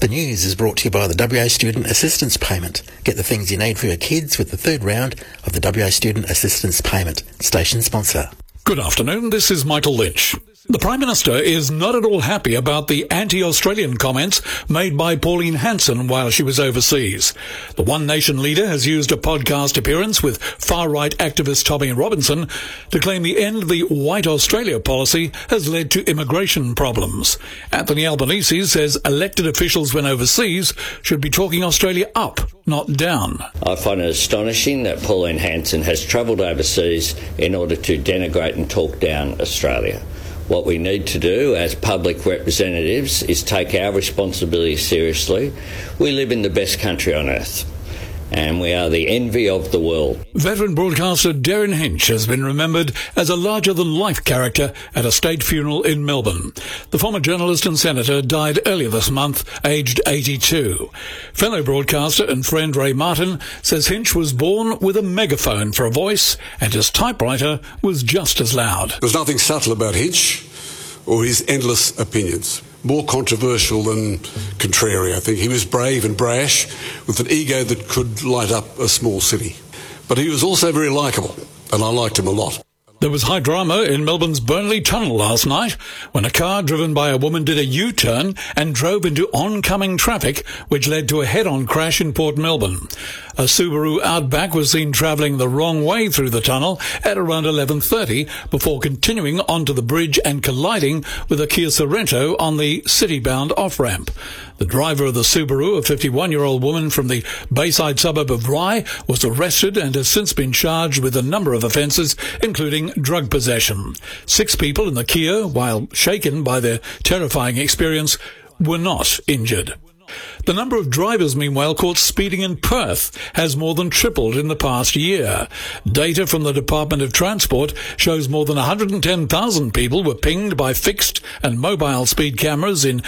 The news is brought to you by the WA Student Assistance Payment. Get the things you need for your kids with the third round of the WA Student Assistance Payment. Station sponsor. Good afternoon, this is Michael Lynch. The Prime Minister is not at all happy about the anti-Australian comments made by Pauline Hanson while she was overseas. The One Nation leader has used a podcast appearance with far-right activist Tommy Robinson to claim the end of the White Australia policy has led to immigration problems. Anthony Albanese says elected officials when overseas should be talking Australia up, not down. I find it astonishing that Pauline Hanson has travelled overseas in order to denigrate and talk down Australia. What we need to do as public representatives is take our responsibility seriously. We live in the best country on earth, and we are the envy of the world. Veteran broadcaster Derryn Hinch has been remembered as a larger-than-life character at a state funeral in Melbourne. The former journalist and senator died earlier this month, aged 82. Fellow broadcaster and friend Ray Martin says Hinch was born with a megaphone for a voice, and his typewriter was just as loud. There's nothing subtle about Hinch or his endless opinions. More controversial than contrary, I think. He was brave and brash, with an ego that could light up a small city. But he was also very likeable, and I liked him a lot. There was high drama in Melbourne's Burnley Tunnel last night when a car driven by a woman did a U-turn and drove into oncoming traffic, which led to a head-on crash in Port Melbourne. A Subaru Outback was seen travelling the wrong way through the tunnel at around 11:30 before continuing onto the bridge and colliding with a Kia Sorento on the city-bound off-ramp. The driver of the Subaru, a 51-year-old woman from the Bayside suburb of Rye, was arrested and has since been charged with a number of offences, including drug possession. 6 people in the Kia, while shaken by their terrifying experience, were not injured. The number of drivers, meanwhile, caught speeding in Perth has more than tripled in the past year. Data from the Department of Transport shows more than 110,000 people were pinged by fixed and mobile speed cameras in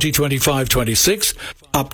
2025-26, up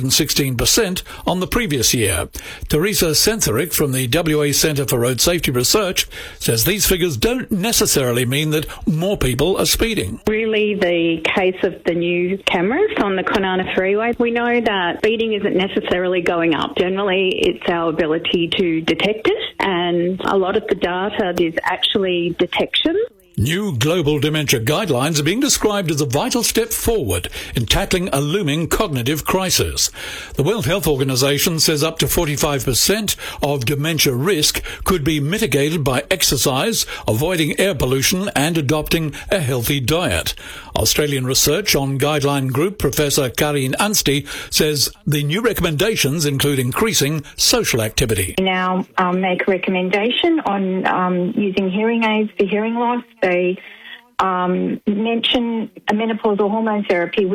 216% on the previous year. Teresa Sensoric from the WA Centre for Road Safety Research says these figures don't necessarily mean that more people are speeding. Really, the case of the new cameras on the Kwinana Freeway, we know that speeding isn't necessarily going up. Generally, it's our ability to detect it, and a lot of the data is actually detection. New global dementia guidelines are being described as a vital step forward in tackling a looming cognitive crisis. The World Health Organization says up to 45% of dementia risk could be mitigated by exercise, avoiding air pollution and adopting a healthy diet. Australian research on guideline group Professor Karine Anstey says the new recommendations include increasing social activity. We now make a recommendation on using hearing aids for hearing loss. They mention menopausal hormone therapy,